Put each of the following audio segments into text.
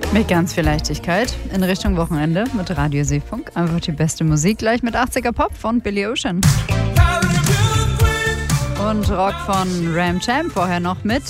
Mit ganz viel Leichtigkeit in Richtung Wochenende mit Radio Seefunk. Einfach die beste Musik gleich mit 80er Pop von Billy Ocean. Und Rock von Ram Champ vorher noch mit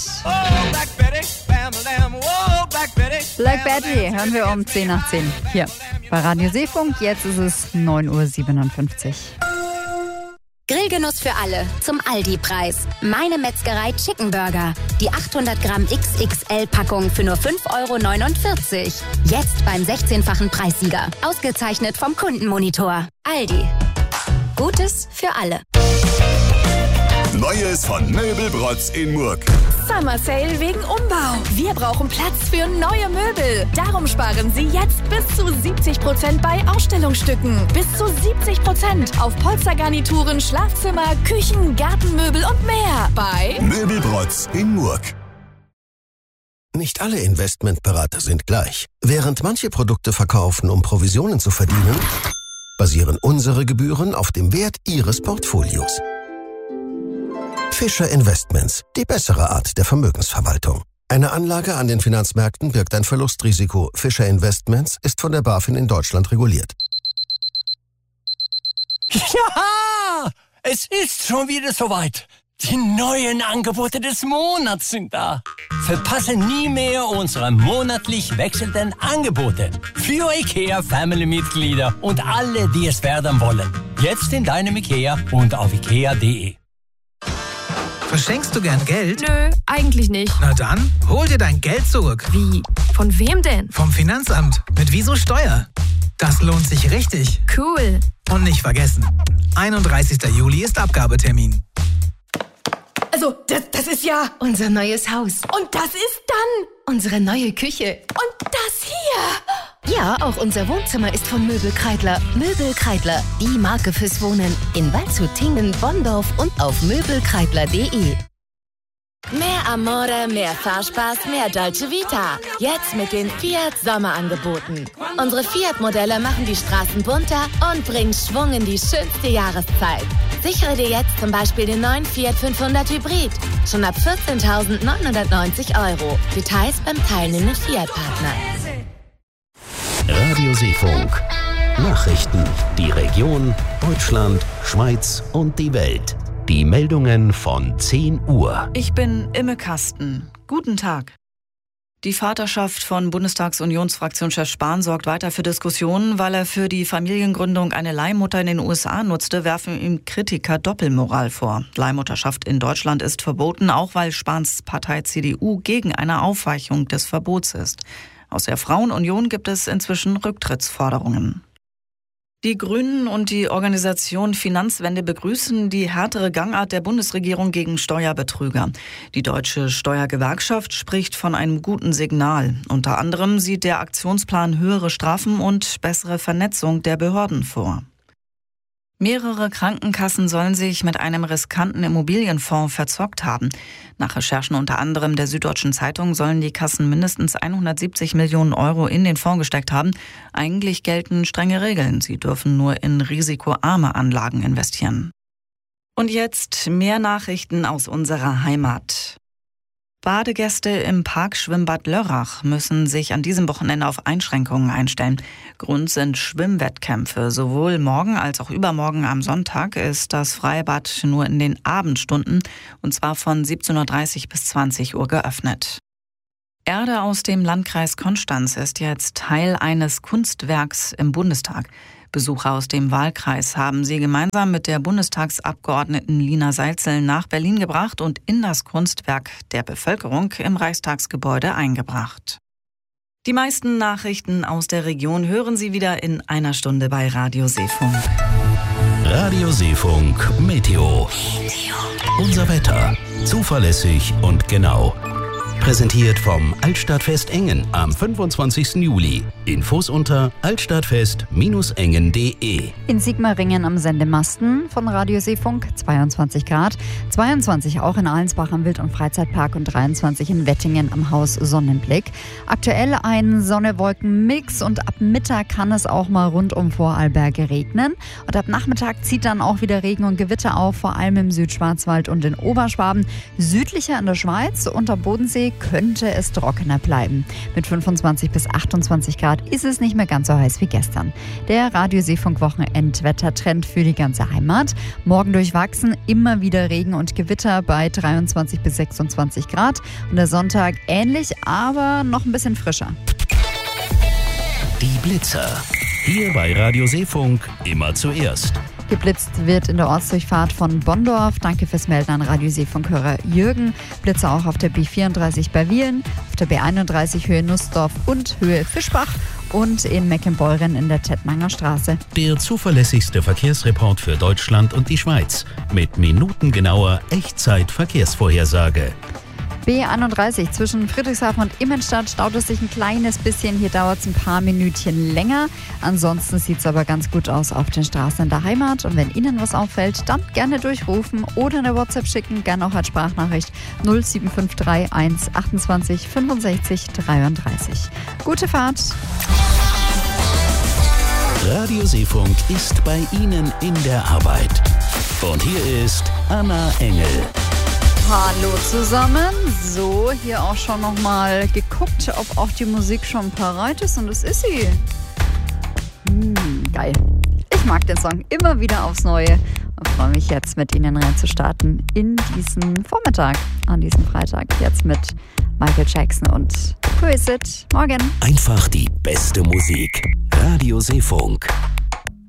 Black Betty hören wir um 10 nach 10 hier bei Radio Seefunk. Jetzt ist es 9.57 Uhr. Grillgenuss für alle zum Aldi-Preis. Meine Metzgerei Chicken Burger. Die 800 Gramm XXL-Packung für nur 5,49 €. Jetzt beim 16-fachen Preissieger. Ausgezeichnet vom Kundenmonitor. Aldi. Gutes für alle. Neues von Möbelbrotz in Murg. Summer Sale wegen Umbau. Wir brauchen Platz für neue Möbel. Darum sparen Sie jetzt bis zu 70% bei Ausstellungsstücken. Bis zu 70% auf Polstergarnituren, Schlafzimmer, Küchen, Gartenmöbel und mehr. Bei Möbelbrotz in Murg. Nicht alle Investmentberater sind gleich. Während manche Produkte verkaufen, um Provisionen zu verdienen, basieren unsere Gebühren auf dem Wert Ihres Portfolios. Fischer Investments, die bessere Art der Vermögensverwaltung. Eine Anlage an den Finanzmärkten birgt ein Verlustrisiko. Fischer Investments ist von der BaFin in Deutschland reguliert. Ja, es ist schon wieder soweit. Die neuen Angebote des Monats sind da. Verpasse nie mehr unsere monatlich wechselnden Angebote. Für IKEA Family-Mitglieder und alle, die es werden wollen. Jetzt in deinem IKEA und auf ikea.de. Verschenkst du gern Geld? Nö, eigentlich nicht. Na dann, hol dir dein Geld zurück. Wie? Von wem denn? Vom Finanzamt. Mit Wieso Steuer. Das lohnt sich richtig. Cool. Und nicht vergessen, 31. Juli ist Abgabetermin. Also, das ist ja unser neues Haus. Und das ist dann unsere neue Küche. Und das hier. Ja, auch unser Wohnzimmer ist von Möbel Kreidler. Möbel Kreidler, die Marke fürs Wohnen. In Waldshut, Tingen, Bonndorf und auf möbelkreidler.de. Mehr Amore, mehr Fahrspaß, mehr Dolce Vita. Jetzt mit den Fiat Sommerangeboten. Unsere Fiat-Modelle machen die Straßen bunter und bringen Schwung in die schönste Jahreszeit. Sichere dir jetzt zum Beispiel den neuen Fiat 500 Hybrid. Schon ab 14.990 €. Details beim teilnehmenden Fiat-Partner. Radio Seefunk. Nachrichten. Die Region, Deutschland, Schweiz und die Welt. Die Meldungen von 10 Uhr. Ich bin Imme Kasten. Guten Tag. Die Vaterschaft von Bundestagsunionsfraktionschef Spahn sorgt weiter für Diskussionen, weil er für die Familiengründung eine Leihmutter in den USA nutzte, werfen ihm Kritiker Doppelmoral vor. Leihmutterschaft in Deutschland ist verboten, auch weil Spahns Partei CDU gegen eine Aufweichung des Verbots ist. Aus der Frauenunion gibt es inzwischen Rücktrittsforderungen. Die Grünen und die Organisation Finanzwende begrüßen die härtere Gangart der Bundesregierung gegen Steuerbetrüger. Die Deutsche Steuergewerkschaft spricht von einem guten Signal. Unter anderem sieht der Aktionsplan höhere Strafen und bessere Vernetzung der Behörden vor. Mehrere Krankenkassen sollen sich mit einem riskanten Immobilienfonds verzockt haben. Nach Recherchen unter anderem der Süddeutschen Zeitung sollen die Kassen mindestens 170 Millionen € in den Fonds gesteckt haben. Eigentlich gelten strenge Regeln. Sie dürfen nur in risikoarme Anlagen investieren. Und jetzt mehr Nachrichten aus unserer Heimat. Badegäste im Parkschwimmbad Lörrach müssen sich an diesem Wochenende auf Einschränkungen einstellen. Grund sind Schwimmwettkämpfe. Sowohl morgen als auch übermorgen am Sonntag ist das Freibad nur in den Abendstunden, und zwar von 17:30 bis 20 Uhr geöffnet. Erde aus dem Landkreis Konstanz ist jetzt Teil eines Kunstwerks im Bundestag. Besucher aus dem Wahlkreis haben sie gemeinsam mit der Bundestagsabgeordneten Lina Seitzel nach Berlin gebracht und in das Kunstwerk der Bevölkerung im Reichstagsgebäude eingebracht. Die meisten Nachrichten aus der Region hören Sie wieder in einer Stunde bei Radio Seefunk. Radio Seefunk Meteo. Unser Wetter. Zuverlässig und genau. Präsentiert vom Altstadtfest Engen am 25. Juli. Infos unter altstadtfest-engen.de. In Sigmaringen am Sendemasten von Radio Seefunk 22 Grad, 22 auch in Allensbach am Wild- und Freizeitpark und 23 in Wettingen am Haus Sonnenblick. Aktuell ein Sonne-Wolken-Mix und ab Mittag kann es auch mal rund um Vorarlberg regnen. Und ab Nachmittag zieht dann auch wieder Regen und Gewitter auf, vor allem im Südschwarzwald und in Oberschwaben. Südlicher in der Schweiz und am Bodensee Dafür könnte es trockener bleiben. Mit 25 bis 28 Grad ist es nicht mehr ganz so heiß wie gestern. Der Radio-Seefunk-Wochenendwettertrend für die ganze Heimat. Morgen durchwachsen, immer wieder Regen und Gewitter bei 23 bis 26 Grad. Und der Sonntag ähnlich, aber noch ein bisschen frischer. Die Blitzer. Hier bei Radio Seefunk immer zuerst. Geblitzt wird in der Ortsdurchfahrt von Bonndorf. Danke fürs Melden an Radio Seefunk-Hörer Jürgen. Blitze auch auf der B34 bei Wielen, auf der B31 Höhe Nussdorf und Höhe Fischbach und in Meckenbeuren in der Tettnanger Straße. Der zuverlässigste Verkehrsreport für Deutschland und die Schweiz mit minutengenauer Echtzeit-Verkehrsvorhersage. B31 zwischen Friedrichshafen und Immenstadt staut es sich ein kleines bisschen. Hier dauert es ein paar Minütchen länger. Ansonsten sieht es aber ganz gut aus auf den Straßen in der Heimat. Und wenn Ihnen was auffällt, dann gerne durchrufen oder eine WhatsApp schicken. Gerne auch als Sprachnachricht 0753 128 65 33. Gute Fahrt! Radio Seefunk ist bei Ihnen in der Arbeit. Und hier ist Anna Engel. Hallo zusammen. So, hier auch schon nochmal geguckt, ob auch die Musik schon bereit ist. Und es ist sie. Geil. Ich mag den Song immer wieder aufs Neue und freue mich jetzt mit Ihnen reinzustarten in diesen Vormittag, an diesem Freitag. Jetzt mit Michael Jackson und Who Is It? Morgen. Einfach die beste Musik. Radio Seefunk.